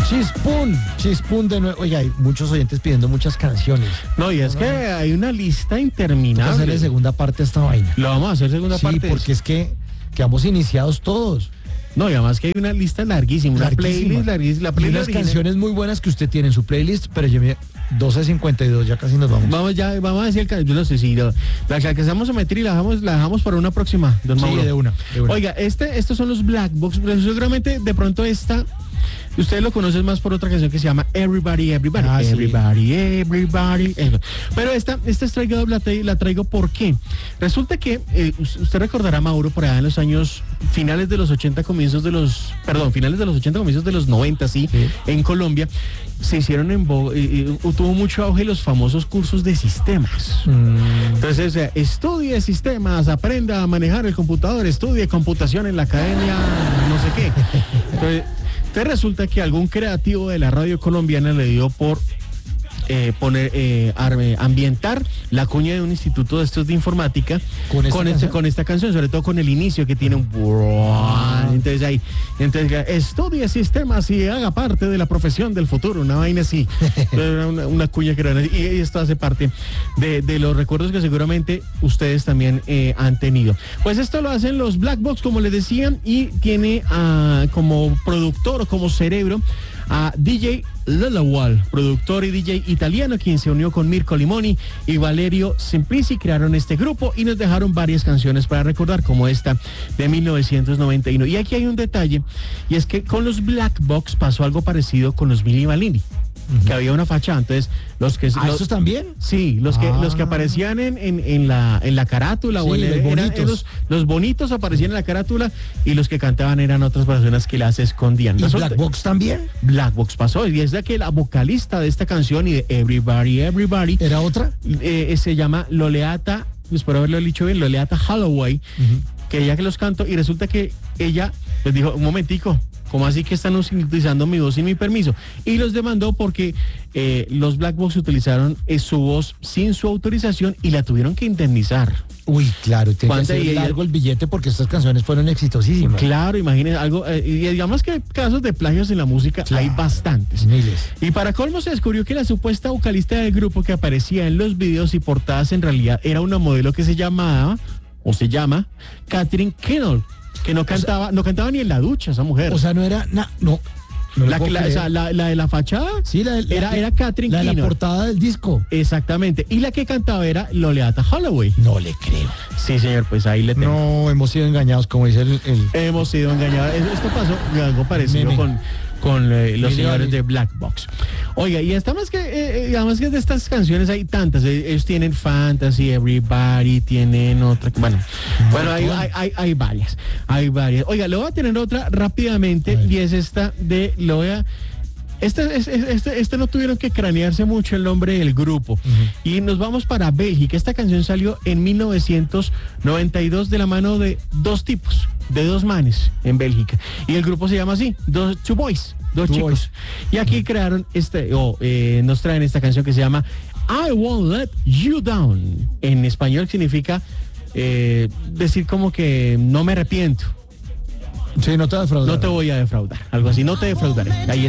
Chispún de nuevo. Oiga, hay muchos oyentes pidiendo muchas canciones. No, y es que hay una lista Vamos a interminable. hacerle segunda parte a esta vaina. Lo vamos a hacer segunda parte. Sí, porque es que quedamos iniciados todos. No, y además que hay una lista larguísima, una playlist larguísima. La Y playlist unas original. canciones muy buenas que usted tiene en su playlist, pero yo me 12:52, ya casi nos vamos. Vamos a decir, yo no sé si la que alcanzamos a meter y la dejamos para una próxima, don Mauro. Sí, de una. Oiga, estos son los Black Box, pero seguramente de pronto ustedes lo conocen más por otra canción que se llama Everybody, Everybody. Ah, sí. Everybody. Pero esta la traigo porque resulta que usted recordará, Mauro, por allá en los años finales de los 80, comienzos de los 90, sí. En Colombia se hicieron tuvo mucho auge los famosos cursos de sistemas. Entonces, estudie sistemas, aprenda a manejar el computador, estudie computación en la academia, no sé qué. Entonces resulta que algún creativo de la radio colombiana le dio por ambientar la cuña de un instituto de estos de informática con esta canción, sobre todo con el inicio que tiene un entonces estudie sistemas y haga parte de la profesión del futuro, una vaina así. una cuña que era, y esto hace parte de los recuerdos que seguramente ustedes también han tenido. Pues esto lo hacen los Black Box, como les decían, y tiene como productor o como cerebro a DJ Lelawal, productor y DJ italiano, quien se unió con Mirko Limoni y Valerio Simplici, crearon este grupo y nos dejaron varias canciones para recordar, como esta de 1991. Y aquí hay un detalle, y es que con los Black Box pasó algo parecido con los Milli Vanilli. Que había una fachada, entonces ¿estos también? Sí, los que aparecían en la carátula, sí, o los bonitos. Los bonitos aparecían en la carátula, y los que cantaban eran otras personas que las escondían. ¿Y Black Box también? Black Box pasó, y es de que la vocalista de esta canción y de Everybody, Everybody ¿era otra? Se llama Loleata, espero haberlo dicho bien, Loleata Holloway, que ella que los cantó, y resulta que ella les dijo, un momentico, ¿cómo así que están utilizando mi voz sin mi permiso? Y los demandó porque los Black Box utilizaron su voz sin su autorización y la tuvieron que indemnizar. Uy, claro, tiene que ser largo el billete porque estas canciones fueron exitosísimas. Claro, imagínense algo, y digamos que casos de plagios en la música hay bastantes. Miles. Y para colmo se descubrió que la supuesta vocalista del grupo que aparecía en los videos y portadas en realidad era una modelo que se llama Katherine Kennel, que no cantaba ni en la ducha esa mujer. O sea, no era, no la de la fachada, sí, era Katherine Kennel. La portada del disco. Exactamente. Y la que cantaba era Loleata Holloway. No le creo. Sí, señor, pues ahí le tengo. No, hemos sido engañados, como dice el... Hemos sido engañados. Esto pasó algo parecido con los señores de Black Box. Oiga, y hasta más que además que de estas canciones hay tantas. Ellos tienen Fantasy, Everybody, tienen otra. Bueno, hay varias. Oiga, le voy a tener otra rápidamente, y es esta de Este no tuvieron que cranearse mucho el nombre del grupo. Y nos vamos para Bélgica. Esta canción salió en 1992 de la mano de dos manes en Bélgica. Y el grupo se llama así, Two Boys, dos chicos. Boys. Y aquí crearon nos traen esta canción que se llama I Won't Let You Down. En español significa decir como que no me arrepiento. Sí, no te defraudar. No te voy a defraudar. Algo así, no te defraudaré. Ahí está.